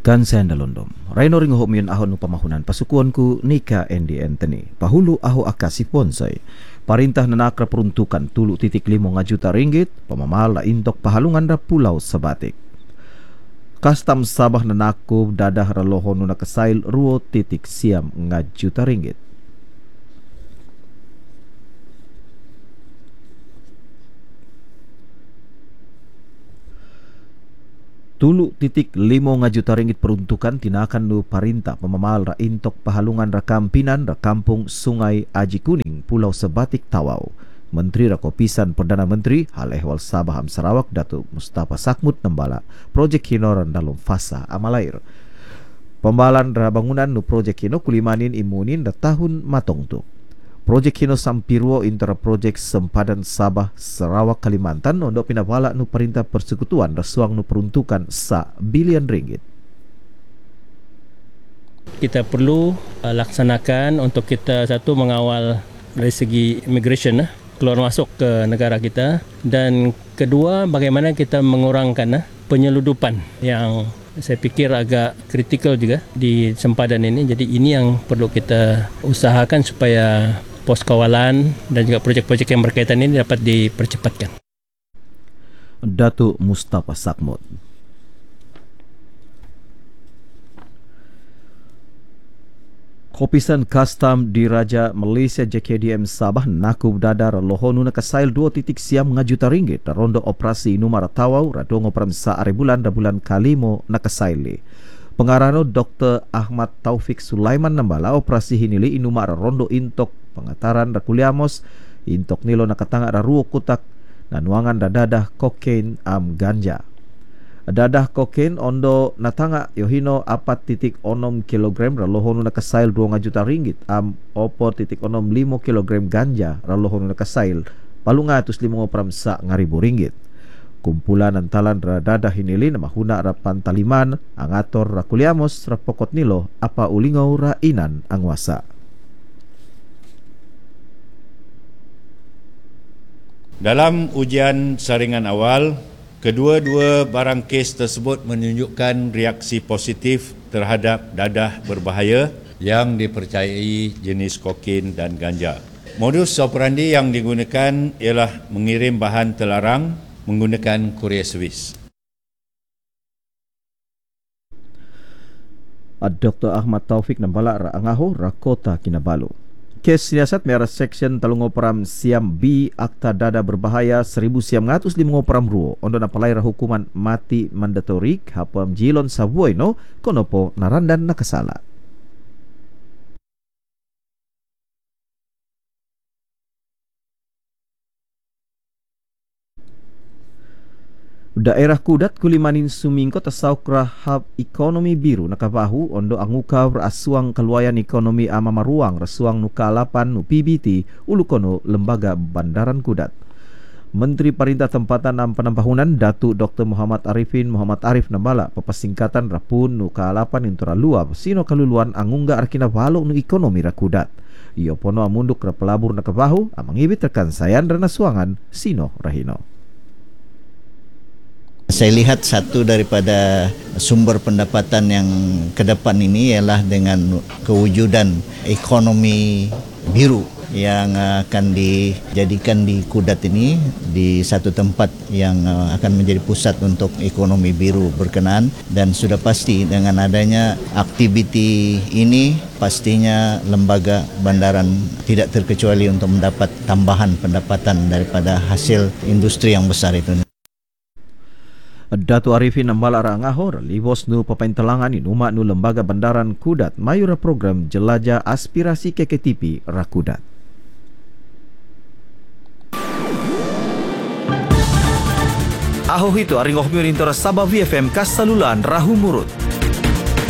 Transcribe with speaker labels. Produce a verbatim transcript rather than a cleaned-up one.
Speaker 1: Kan sandalondom. Raino ringo homion ahon nu pamahunan pasukuanku Nika Andy Anthony. Pahulu aho akasi ponsai. Parintah nanakra peruntukan tulu titik limo ngajuta ringgit pemamal la intok pahalungan ra Pulau Sebatik. Kastam Sabah nanaku dadah raloho nuna kesail ruo titik siam ngajuta ringgit. Tulu titik limo ngajuta ringgit peruntukan tinakan nu parintah pemamal ra intok pahalungan ra kampinan ra kampung Sungai Aji Kuning Pulau Sebatik Tawau. Menteri Rakopisan Perdana Menteri Hal Ehwal Sabah Am Sarawak Datuk Mustafa Sakmut nembala projek hinoran dalam fasa amalair. Pembalan ra bangunan nu projek hino kulimanin imunin da tahun matong tu. Projek hino sampirwo intera projek sempadan Sabah Sarawak Kalimantan untuk pinabala nu perintah persekutuan rasuang nu peruntukan sa bilion ringgit.
Speaker 2: Kita perlu uh, laksanakan untuk kita satu mengawal dari segi immigration uh, keluar masuk ke negara kita, dan kedua bagaimana kita mengurangkan uh, penyeludupan yang saya fikir agak kritikal juga di sempadan ini. Jadi ini yang perlu kita usahakan supaya pos kawalan dan juga projek-projek yang berkaitan ini dapat dipercepatkan.
Speaker 1: Datuk Mustafa Sakmut. Kopisan Kastam Diraja Malaysia J K D M Sabah naku dadar lohonu na kasail dua titik siam ngajuta ringgit rondo operasi Numara Tawau radongo pramsa are bulan da bulan kalimo na kasaili. Pengarano Doktor Ahmad Taufik Sulaiman nambala operasi hinili inumara rondo intok pengataran da kuliamos intok nilo nakatanga da ruo kutak na nuangan da dadah kokain am ganja. Dadah kokain ondo natanga yohino apat titik onom kilogram ralohonu nakasail dua juta ringgit am opor titik onom limo kilogram ganja ralohonu nakasail palunga atus limo pram sa ngaribu ringgit. Kumpulan antalan ra dadah hinili na mahuna ra pantaliman angator ra kuliamos ra pokot nilo apa ulingaw ra inan ang wasa.
Speaker 3: Dalam ujian saringan awal, kedua-dua barang kes tersebut menunjukkan reaksi positif terhadap dadah berbahaya yang dipercayai jenis kokain dan ganja. Modus operandi yang digunakan ialah mengirim bahan terlarang menggunakan courier service.
Speaker 1: Doktor Ahmad Taufik nambala ra angaho ra Kota Kinabalu. Kes siasat merah seksyen talungo peram siam B akta dada berbahaya seribu siam ngatus lima peram ruo ondo napalai ra hukuman mati mandatorik hapam jilon sabuoino konopo narandan nakasala. Daerah Kudat Kulimanin Sumingko tasaukra hub ekonomi biru nakabahu ondo angukaw rasuang keluayan ekonomi ama maruang rasuang nuka alapan nu P B T ulukono lembaga bandaran Kudat. Menteri Perintah Tempatan dan Penambahunan Datuk Doktor Muhammad Arifin Muhammad Arif nambala papasingkatan rapun nuka alapan intura luab sino kaluluan angungga arkina walok nu ekonomi ra Kudat. Iyo pono amunduk ra pelabur nakabahu amangibit rekan sayan dan nasuangan sino rahino.
Speaker 4: Saya lihat satu daripada sumber pendapatan yang ke depan ini ialah dengan kewujudan ekonomi biru yang akan dijadikan di Kudat ini di satu tempat yang akan menjadi pusat untuk ekonomi biru berkenaan, dan sudah pasti dengan adanya aktiviti ini pastinya lembaga bandaran tidak terkecuali untuk mendapat tambahan pendapatan daripada hasil industri yang besar itu.
Speaker 1: Datuk Arifin nambala ra ngahor libos nu papaintalangan inuma nu lembaga bandaran Kudat mayura program jelajah aspirasi K K T P ra Kudat. Aho itu aringoh miurin tora Sabah V F M kasalulan rahu murut.